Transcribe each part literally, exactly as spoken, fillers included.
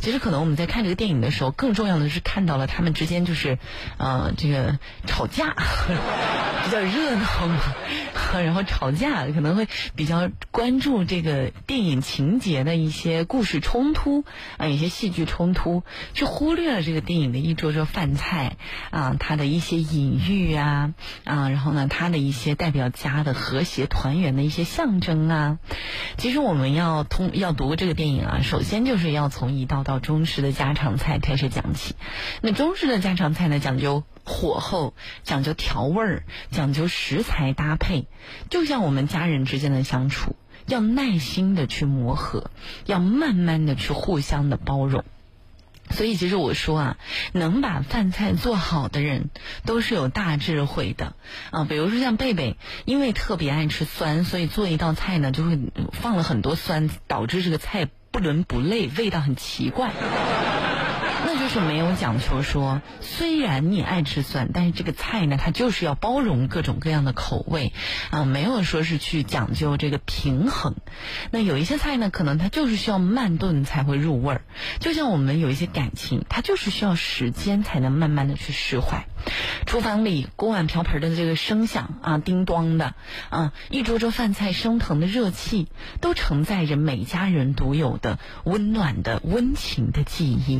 其实可能我们在看这个电影的时候，更重要的是看到了他们之间就是呃这个吵架比较热闹嘛，然后吵架可能会比较关注这个电影情节的一些故事冲突啊，一些戏剧冲突，去忽略了这个电影的一桌桌饭菜啊，它的一些隐喻啊啊，然后呢，它的一些代表家的和谐团圆的一些象征啊。其实我们要通要读这个电影啊，首先就是要从一道道中式的家常菜开始讲起。那中式的家常菜呢，讲究火候，讲究调味儿，讲究食材搭配，就像我们家人之间的相处，要耐心的去磨合，要慢慢的去互相的包容。所以其实我说啊，能把饭菜做好的人都是有大智慧的啊。比如说像贝贝，因为特别爱吃酸，所以做一道菜呢就会放了很多酸，导致这个菜不伦不类，味道很奇怪。那就是没有讲求说，虽然你爱吃酸，但是这个菜呢，它就是要包容各种各样的口味啊，没有说是去讲究这个平衡。那有一些菜呢，可能它就是需要慢炖才会入味儿，就像我们有一些感情，它就是需要时间才能慢慢的去释怀。厨房里锅碗瓢盆的这个声响啊，叮咚的啊，一桌桌饭菜升腾的热气，都承载着每家人独有的温暖的温情的记忆。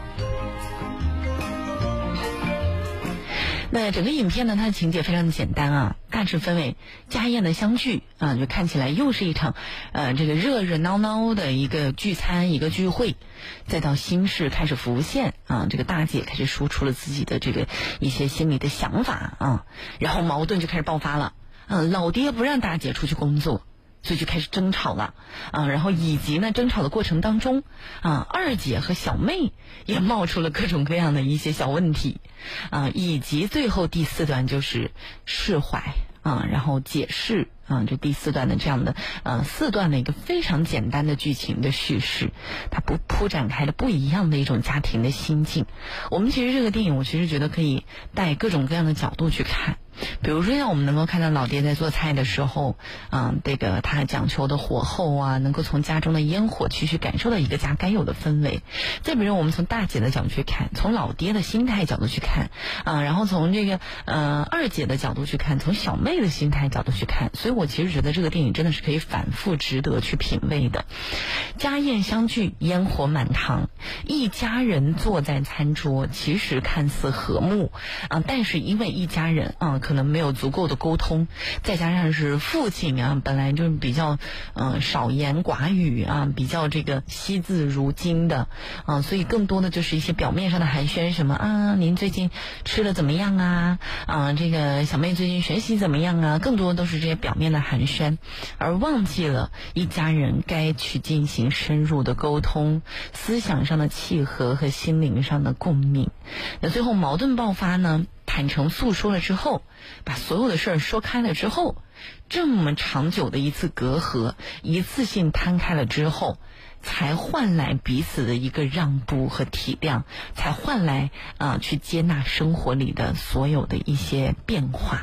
那整个影片呢，它的情节非常的简单啊，大致分为家宴的相聚啊，就看起来又是一场呃这个热热闹闹的一个聚餐，一个聚会，再到心事开始浮现啊，这个大姐开始说出了自己的这个一些心里的想法啊，然后矛盾就开始爆发了，嗯、啊，老爹不让大姐出去工作，所以就开始争吵了啊，然后以及呢争吵的过程当中啊，二姐和小妹也冒出了各种各样的一些小问题啊，以及最后第四段就是释怀啊，然后解释啊，这第四段的这样的呃四段的一个非常简单的剧情的叙事，它不铺展开了不一样的一种家庭的心境。我们其实这个电影，我其实觉得可以带各种各样的角度去看。比如说像我们能够看到老爹在做菜的时候啊、嗯，这个他讲求的火候啊，能够从家中的烟火去去感受到一个家该有的氛围。再比如我们从大姐的角度去看，从老爹的心态角度去看啊，然后从这个呃二姐的角度去看，从小妹的心态角度去看。所以我其实觉得这个电影真的是可以反复值得去品味的。家宴相聚，烟火满堂，一家人坐在餐桌，其实看似和睦啊，但是因为一家人啊可能没有足够的沟通，再加上是父亲啊本来就是比较呃少言寡语啊，比较这个惜字如金的啊，所以更多的就是一些表面上的寒暄，什么啊您最近吃的怎么样啊啊这个小妹最近学习怎么样啊，更多都是这些表面的寒暄，而忘记了一家人该去进行深入的沟通，思想上的契合和心灵上的共鸣。那最后矛盾爆发呢，坦诚诉说了之后，把所有的事儿说开了之后，这么长久的一次隔阂一次性摊开了之后，才换来彼此的一个让步和体谅，才换来啊、呃、去接纳生活里的所有的一些变化。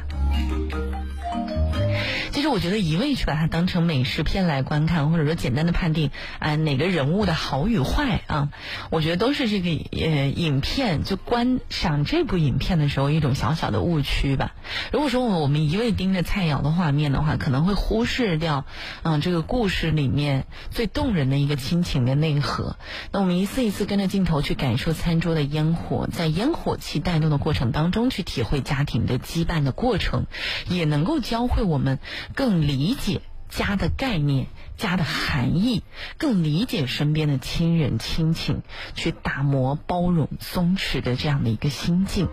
其实我觉得一味去把它当成美食片来观看，或者说简单的判定啊、呃、哪个人物的好与坏啊，我觉得都是这个呃影片就观赏这部影片的时候一种小小的误区吧。如果说我们一味盯着菜肴的画面的话，可能会忽视掉嗯、呃、这个故事里面最动人的一个亲情的内核。那我们一次一次跟着镜头去感受餐桌的烟火，在烟火气带动的过程当中去体会家庭的羁绊的过程，也能够教会我们更理解家的概念，家的含义，更理解身边的亲人亲情，去打磨包容松弛的这样的一个心境。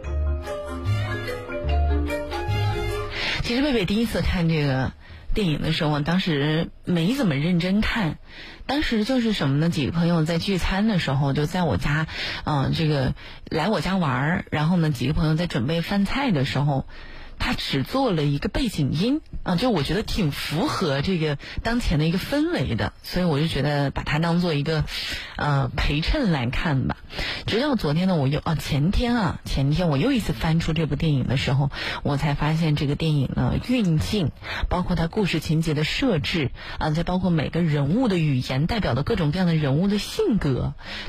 其实贝贝第一次看这个电影的时候，当时没怎么认真看，当时就是什么呢？几个朋友在聚餐的时候，就在我家，呃，这个来我家玩，然后呢，几个朋友在准备饭菜的时候，他只做了一个背景音啊，就我觉得挺符合这个当前的一个氛围的，所以我就觉得把它当做一个呃陪衬来看吧。直到昨天呢，我又啊前天啊前天我又一次翻出这部电影的时候，我才发现这个电影呢运镜，包括它故事情节的设置啊，再包括每个人物的语言代表的各种各样的人物的性格。